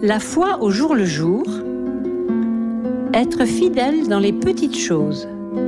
La foi au jour le jour, être fidèle dans les petites choses.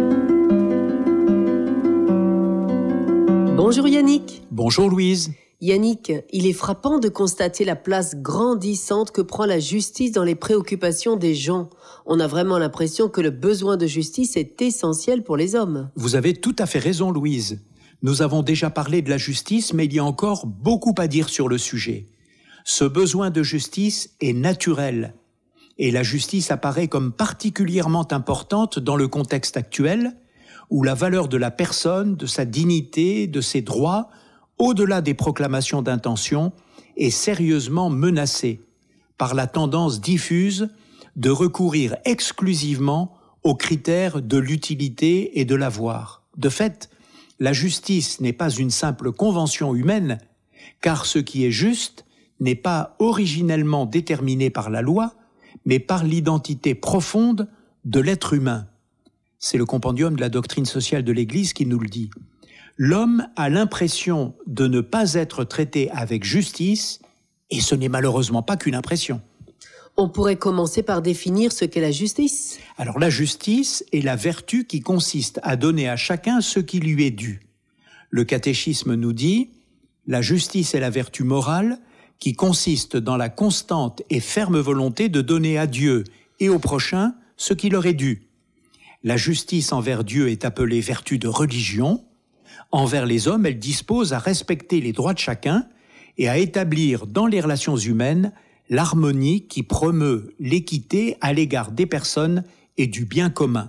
Bonjour Yannick. Bonjour Louise. Yannick, il est frappant de constater la place grandissante que prend la justice dans les préoccupations des gens. On a vraiment l'impression que le besoin de justice est essentiel pour les hommes. Vous avez tout à fait raison Louise. Nous avons déjà parlé de la justice, mais il y a encore beaucoup à dire sur le sujet. Ce besoin de justice est naturel. Et la justice apparaît comme particulièrement importante dans le contexte actuel, où la valeur de la personne, de sa dignité, de ses droits, au-delà des proclamations d'intention, est sérieusement menacée par la tendance diffuse de recourir exclusivement aux critères de l'utilité et de l'avoir. De fait, la justice n'est pas une simple convention humaine, car ce qui est juste n'est pas originellement déterminé par la loi, mais par l'identité profonde de l'être humain. C'est le compendium de la doctrine sociale de l'Église qui nous le dit. L'homme a l'impression de ne pas être traité avec justice, et ce n'est malheureusement pas qu'une impression. On pourrait commencer par définir ce qu'est la justice. Alors la justice est la vertu qui consiste à donner à chacun ce qui lui est dû. Le catéchisme nous dit « La justice est la vertu morale qui consiste dans la constante et ferme volonté de donner à Dieu et au prochain ce qui leur est dû. La justice envers Dieu est appelée vertu de religion. Envers les hommes, elle dispose à respecter les droits de chacun et à établir dans les relations humaines l'harmonie qui promeut l'équité à l'égard des personnes et du bien commun.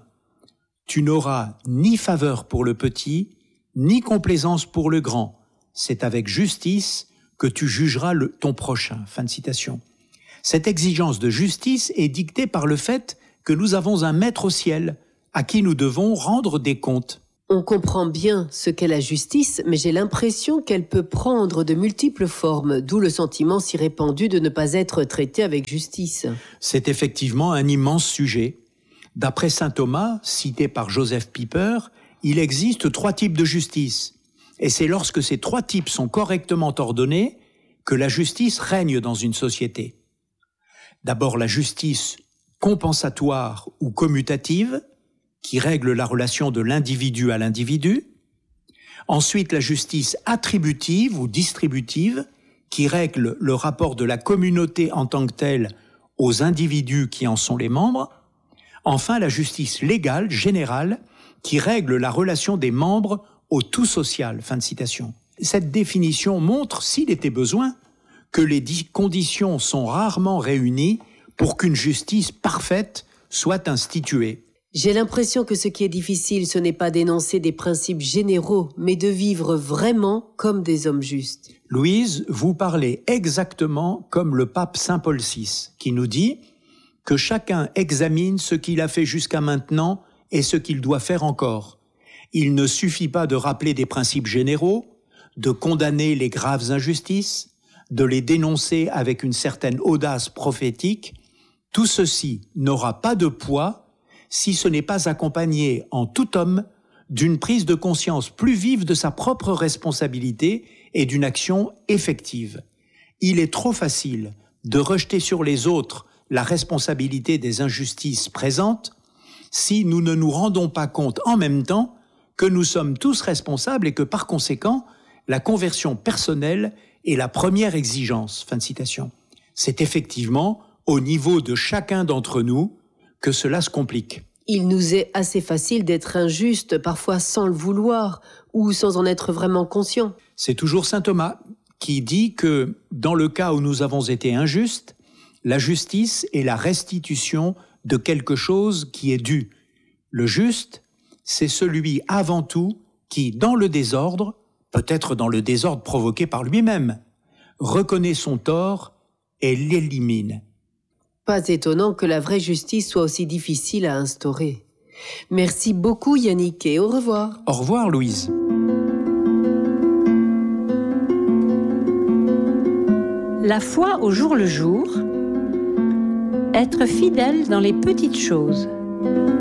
Tu n'auras ni faveur pour le petit, ni complaisance pour le grand. C'est avec justice que tu jugeras ton prochain. » Fin de citation. Cette exigence de justice est dictée par le fait que nous avons un maître au ciel, à qui nous devons rendre des comptes. On comprend bien ce qu'est la justice, mais j'ai l'impression qu'elle peut prendre de multiples formes, d'où le sentiment si répandu de ne pas être traité avec justice. C'est effectivement un immense sujet. D'après saint Thomas, cité par Joseph Pieper, il existe 3 types de justice. Et c'est lorsque ces 3 types sont correctement ordonnés que la justice règne dans une société. D'abord la justice compensatoire ou commutative, qui règle la relation de l'individu à l'individu. Ensuite, la justice attributive ou distributive, qui règle le rapport de la communauté en tant que telle aux individus qui en sont les membres. Enfin, la justice légale, générale, qui règle la relation des membres au tout social. Fin de citation. Cette définition montre, s'il était besoin, que les conditions sont rarement réunies pour qu'une justice parfaite soit instituée. J'ai l'impression que ce qui est difficile, ce n'est pas d'énoncer des principes généraux, mais de vivre vraiment comme des hommes justes. Louise, vous parlez exactement comme le pape Saint Paul VI, qui nous dit que chacun examine ce qu'il a fait jusqu'à maintenant et ce qu'il doit faire encore. Il ne suffit pas de rappeler des principes généraux, de condamner les graves injustices, de les dénoncer avec une certaine audace prophétique. Tout ceci n'aura pas de poids si ce n'est pas accompagné en tout homme d'une prise de conscience plus vive de sa propre responsabilité et d'une action effective. Il est trop facile de rejeter sur les autres la responsabilité des injustices présentes si nous ne nous rendons pas compte en même temps que nous sommes tous responsables et que par conséquent, la conversion personnelle est la première exigence. Fin de citation. C'est effectivement au niveau de chacun d'entre nous que cela se complique. Il nous est assez facile d'être injuste, parfois sans le vouloir, ou sans en être vraiment conscient. C'est toujours saint Thomas qui dit que dans le cas où nous avons été injustes, la justice est la restitution de quelque chose qui est dû. Le juste, c'est celui avant tout qui, dans le désordre, peut-être dans le désordre provoqué par lui-même, reconnaît son tort et l'élimine. Pas étonnant que la vraie justice soit aussi difficile à instaurer. Merci beaucoup Yannick et au revoir. Au revoir Louise. La foi au jour le jour, être fidèle dans les petites choses.